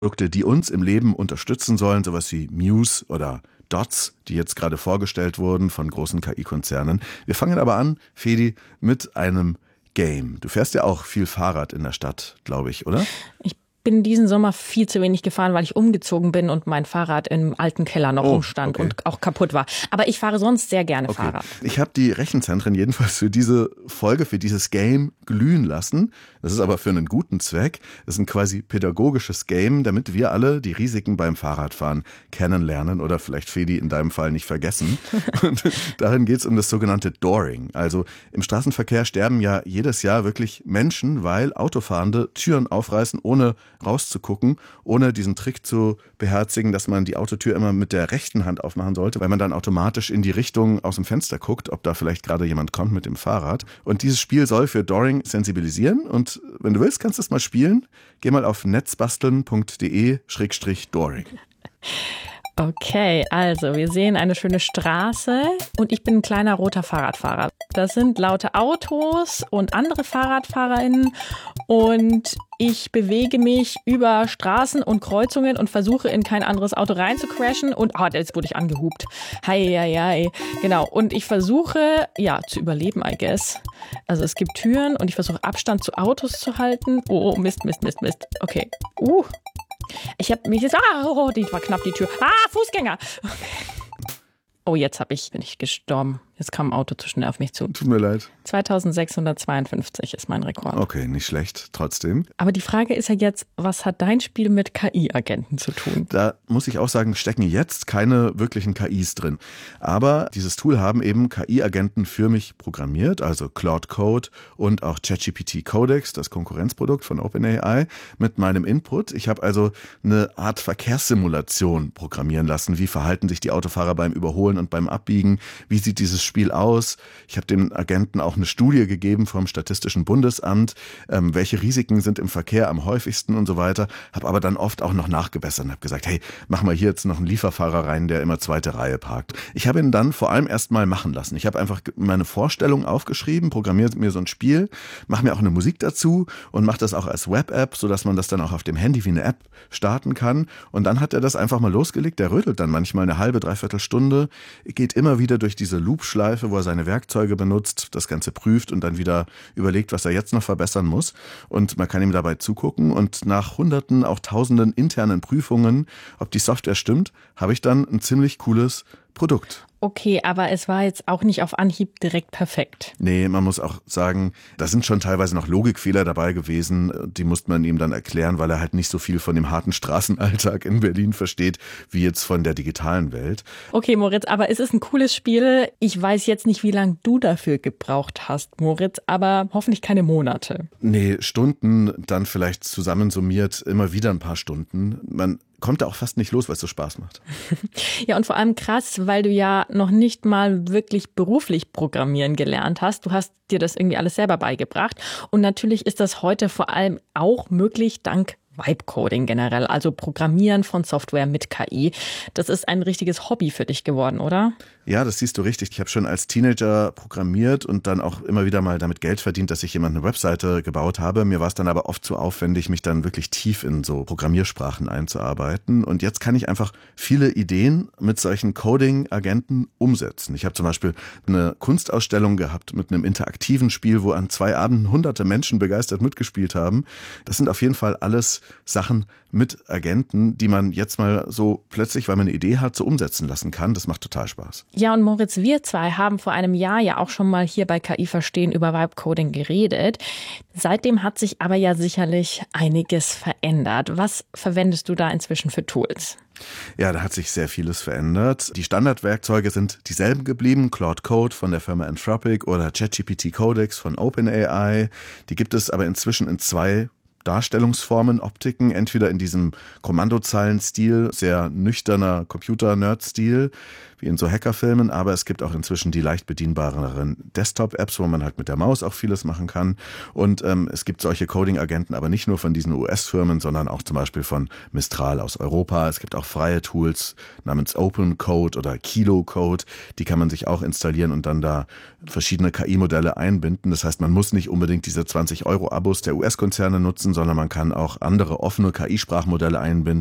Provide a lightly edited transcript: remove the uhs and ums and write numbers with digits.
Produkte, die uns im Leben unterstützen sollen, sowas wie Muse oder Dots, die jetzt gerade vorgestellt wurden von großen KI-Konzernen. Wir fangen aber an, Fedi, mit einem Game. Du fährst ja auch viel Fahrrad in der Stadt, glaube ich, oder? Ich bin diesen Sommer viel zu wenig gefahren, weil ich umgezogen bin und mein Fahrrad im alten Keller noch rumstand und auch kaputt war. Aber ich fahre sonst sehr gerne Fahrrad. Ich habe die Rechenzentren jedenfalls für diese Folge, für dieses Game glühen lassen. Das ist aber für einen guten Zweck. Das ist ein quasi pädagogisches Game, damit wir alle die Risiken beim Fahrradfahren kennenlernen oder vielleicht, Fedi, in deinem Fall nicht vergessen. Und darin geht es um das sogenannte Dooring. Also im Straßenverkehr sterben ja jedes Jahr wirklich Menschen, weil Autofahrende Türen aufreißen, ohne rauszugucken, ohne diesen Trick zu beherzigen, dass man die Autotür immer mit der rechten Hand aufmachen sollte, weil man dann automatisch in die Richtung aus dem Fenster guckt, ob da vielleicht gerade jemand kommt mit dem Fahrrad. Und dieses Spiel soll für Dooring sensibilisieren. Und wenn du willst, kannst du es mal spielen. Geh mal auf netzbasteln.de/Dooring. Okay, also wir sehen eine schöne Straße und ich bin ein kleiner roter Fahrradfahrer. Das sind laute Autos und andere FahrradfahrerInnen und ich bewege mich über Straßen und Kreuzungen und versuche in kein anderes Auto rein zu crashen und jetzt wurde ich angehupt. Hei. Genau, und ich versuche, zu überleben, I guess. Also es gibt Türen und ich versuche Abstand zu Autos zu halten. Oh, Mist. Okay. Ich habe mich jetzt, die war knapp, die Tür. Fußgänger. Oh, jetzt bin ich gestorben. Jetzt kam ein Auto zu schnell auf mich zu. Tut mir leid. 2652 ist mein Rekord. Okay, nicht schlecht, trotzdem. Aber die Frage ist ja jetzt, was hat dein Spiel mit KI-Agenten zu tun? Da muss ich auch sagen, stecken jetzt keine wirklichen KIs drin. Aber dieses Tool haben eben KI-Agenten für mich programmiert, also Claude Code und auch ChatGPT Codex, das Konkurrenzprodukt von OpenAI, mit meinem Input. Ich habe also eine Art Verkehrssimulation programmieren lassen. Wie verhalten sich die Autofahrer beim Überholen und beim Abbiegen? Wie sieht dieses Spiel aus? Ich habe den Agenten auch eine Studie gegeben vom Statistischen Bundesamt, welche Risiken sind im Verkehr am häufigsten und so weiter. Habe aber dann oft auch noch nachgebessert und habe gesagt, hey, mach mal hier jetzt noch einen Lieferfahrer rein, der immer zweite Reihe parkt. Ich habe ihn dann vor allem erst mal machen lassen. Ich habe einfach meine Vorstellung aufgeschrieben, programmiere mir so ein Spiel, mache mir auch eine Musik dazu und mache das auch als Web-App, sodass man das dann auch auf dem Handy wie eine App starten kann. Und dann hat er das einfach mal losgelegt. Der rödelt dann manchmal eine halbe, dreiviertel Stunde, geht immer wieder durch diese Loop-Schleife, wo er seine Werkzeuge benutzt, das Ganze prüft und dann wieder überlegt, was er jetzt noch verbessern muss. Und man kann ihm dabei zugucken und nach Hunderten, auch Tausenden internen Prüfungen, ob die Software stimmt, habe ich dann ein ziemlich cooles Produkt. Okay, aber es war jetzt auch nicht auf Anhieb direkt perfekt. Nee, man muss auch sagen, da sind schon teilweise noch Logikfehler dabei gewesen. Die musste man ihm dann erklären, weil er halt nicht so viel von dem harten Straßenalltag in Berlin versteht, wie jetzt von der digitalen Welt. Okay, Moritz, aber es ist ein cooles Spiel. Ich weiß jetzt nicht, wie lange du dafür gebraucht hast, Moritz, aber hoffentlich keine Monate. Nee, Stunden, dann vielleicht zusammensummiert immer wieder ein paar Stunden. Man kommt da auch fast nicht los, weil es so Spaß macht. Ja, und vor allem krass, weil du ja noch nicht mal wirklich beruflich programmieren gelernt hast. Du hast dir das irgendwie alles selber beigebracht. Und natürlich ist das heute vor allem auch möglich dank Vibe-Coding generell, also Programmieren von Software mit KI. Das ist ein richtiges Hobby für dich geworden, oder? Ja, das siehst du richtig. Ich habe schon als Teenager programmiert und dann auch immer wieder mal damit Geld verdient, dass ich jemand eine Webseite gebaut habe. Mir war es dann aber oft zu aufwendig, mich dann wirklich tief in so Programmiersprachen einzuarbeiten. Und jetzt kann ich einfach viele Ideen mit solchen Coding-Agenten umsetzen. Ich habe zum Beispiel eine Kunstausstellung gehabt mit einem interaktiven Spiel, wo an 2 Abenden hunderte Menschen begeistert mitgespielt haben. Das sind auf jeden Fall alles Sachen mit Agenten, die man jetzt mal so plötzlich, weil man eine Idee hat, so umsetzen lassen kann. Das macht total Spaß. Ja, und Moritz, wir zwei haben vor einem Jahr ja auch schon mal hier bei KI Verstehen über Vibe-Coding geredet. Seitdem hat sich aber ja sicherlich einiges verändert. Was verwendest du da inzwischen für Tools? Ja, da hat sich sehr vieles verändert. Die Standardwerkzeuge sind dieselben geblieben. Claude Code von der Firma Anthropic oder ChatGPT Codex von OpenAI. Die gibt es aber inzwischen in 2 Darstellungsformen, Optiken, entweder in diesem Kommandozeilen-Stil, sehr nüchterner Computer-Nerd-Stil, wie in so Hackerfilmen, aber es gibt auch inzwischen die leicht bedienbareren Desktop-Apps, wo man halt mit der Maus auch vieles machen kann. Und es gibt solche Coding-Agenten, aber nicht nur von diesen US-Firmen, sondern auch zum Beispiel von Mistral aus Europa. Es gibt auch freie Tools namens Open Code oder Kilo Code, die kann man sich auch installieren und dann da verschiedene KI-Modelle einbinden. Das heißt, man muss nicht unbedingt diese 20 € Abos der US-Konzerne nutzen, sondern man kann auch andere offene KI-Sprachmodelle einbinden.